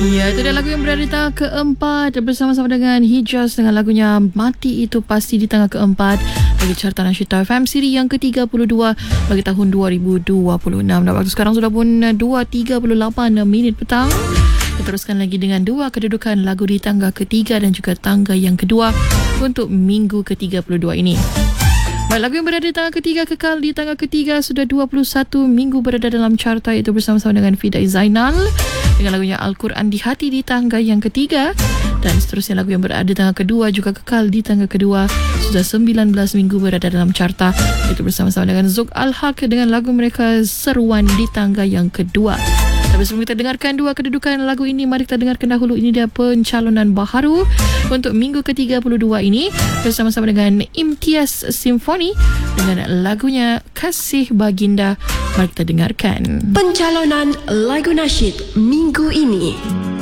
Ya, itu adalah lagu yang berada di tangga keempat bersama-sama dengan Hijaz dengan lagunya Mati Itu Pasti di tangga keempat bagi carta Nashita FM siri yang ke-32 bagi tahun 2026. Dan waktu sekarang sudah pun 2.38 minit petang. Kita teruskan lagi dengan dua kedudukan lagu di tangga ketiga dan juga tangga yang kedua untuk minggu ke-32 ini. Baik, lagu yang berada di tangga ketiga kekal di tangga ketiga sudah 21 minggu berada dalam carta, itu bersama-sama dengan Fidai Zainal dengan lagunya Al-Quran di Hati di tangga yang ketiga. Dan seterusnya lagu yang berada di tangga kedua juga kekal di tangga kedua sudah 19 minggu berada dalam carta, itu bersama-sama dengan Zuk Al-Haq dengan lagu mereka Seruan di tangga yang kedua. Tapi sebelum kita dengarkan dua kedudukan lagu ini, mari kita dengarkan dahulu ini dia pencalonan baharu untuk minggu ke-32 ini bersama-sama dengan Imtiaz Simfoni dengan lagunya Kasih Baginda. Mari kita dengarkan pencalonan lagu nasyid minggu ini.